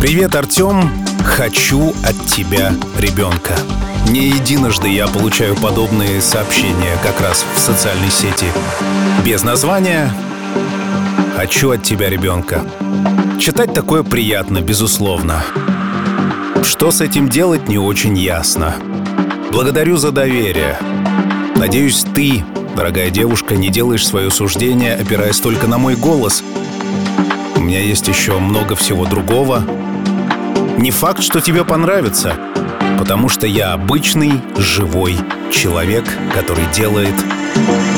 Привет, Артем. Хочу от тебя ребенка. Не единожды я получаю подобные сообщения как раз в социальной сети. Без названия «Хочу от тебя ребенка». Читать такое приятно, безусловно. Что с этим делать, не очень ясно. Благодарю за доверие. Надеюсь, ты, дорогая девушка, не делаешь свое суждение, опираясь только на мой голос. У меня есть еще много всего другого. Не факт, что тебе понравится, потому что я обычный, живой человек, который делает